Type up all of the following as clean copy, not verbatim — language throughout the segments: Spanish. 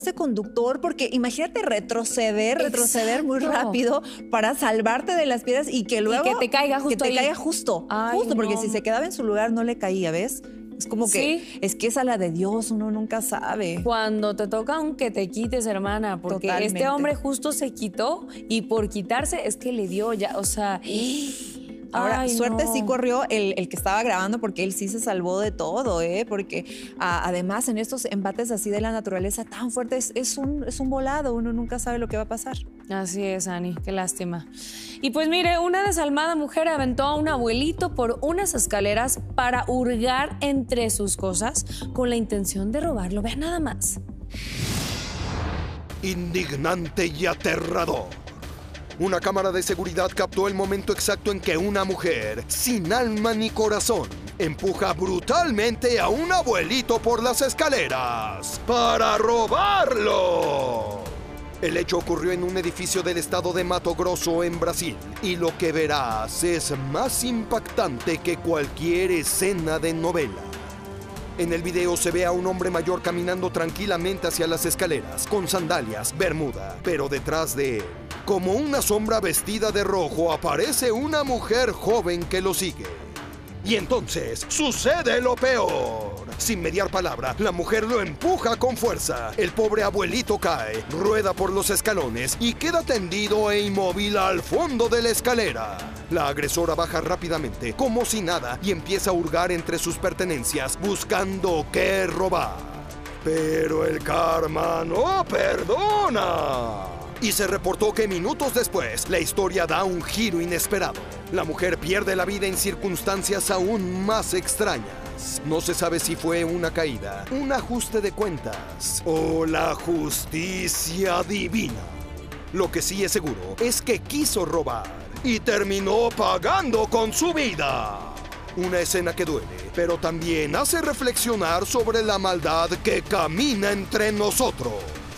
ese conductor, porque imagínate retroceder muy Exacto. rápido para salvarte de las piedras y que luego... que te caiga justo Que te ahí. caiga justo, Ay, porque no. si se quedaba en su lugar no le caía, ¿ves? Es como que, Sí. es que es a la de Dios, uno nunca sabe. Cuando te toca, aunque te quites, hermana, porque Totalmente. este hombre justo se quitó y por quitarse es que le dio ya, o sea... Ahora, ay, suerte no. sí corrió el que estaba grabando porque él sí se salvó de todo, ¿eh? Porque además en estos embates así de la naturaleza tan fuertes es un volado, uno nunca sabe lo que va a pasar. Así es, Ani, qué lástima. Y pues mire, una desalmada mujer aventó a un abuelito por unas escaleras para hurgar entre sus cosas con la intención de robarlo. Vean nada más. Indignante y aterrador. Una cámara de seguridad captó el momento exacto en que una mujer, sin alma ni corazón, empuja brutalmente a un abuelito por las escaleras para robarlo. El hecho ocurrió en un edificio del estado de Mato Grosso, en Brasil, y lo que verás es más impactante que cualquier escena de novela. En el video se ve a un hombre mayor caminando tranquilamente hacia las escaleras, con sandalias, bermuda, pero detrás de él, como una sombra vestida de rojo, aparece una mujer joven que lo sigue. Y entonces sucede lo peor. Sin mediar palabra, la mujer lo empuja con fuerza. El pobre abuelito cae, rueda por los escalones y queda tendido e inmóvil al fondo de la escalera. La agresora baja rápidamente, como si nada, y empieza a hurgar entre sus pertenencias, buscando qué robar. Pero el karma no perdona. Y se reportó que minutos después, la historia da un giro inesperado. La mujer pierde la vida en circunstancias aún más extrañas. No se sabe si fue una caída, un ajuste de cuentas o la justicia divina. Lo que sí es seguro es que quiso robar y terminó pagando con su vida. Una escena que duele, pero también hace reflexionar sobre la maldad que camina entre nosotros.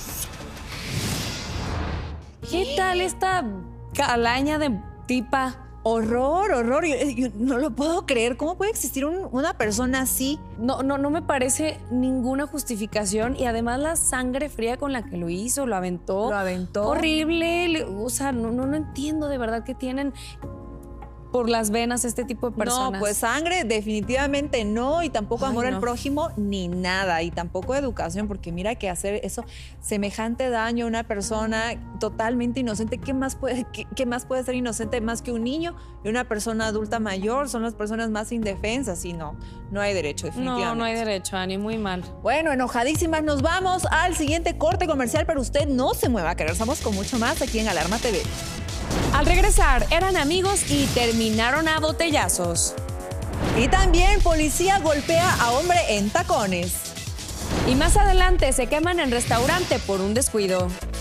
¿Qué tal esta calaña de tipa? Horror. Yo no lo puedo creer. ¿Cómo puede existir una persona así? No me parece ninguna justificación y además la sangre fría con la que lo hizo, lo aventó. Lo aventó. Horrible. O sea, no entiendo de verdad qué tienen por las venas este tipo de personas. No, pues sangre definitivamente no, y tampoco amor al prójimo ni nada, y tampoco educación, porque mira que hacer eso, semejante daño a una persona totalmente inocente, ¿qué más puede ser inocente más que un niño y una persona adulta mayor? Son las personas más indefensas y no hay derecho, definitivamente. No hay derecho, Ani, muy mal. Bueno, enojadísimas, nos vamos al siguiente corte comercial, pero usted no se mueva, que regresamos con mucho más aquí en Alarma TV. Al regresar, eran amigos y terminaron a botellazos. Y también policía golpea a hombre en tacones. Y más adelante se queman en restaurante por un descuido.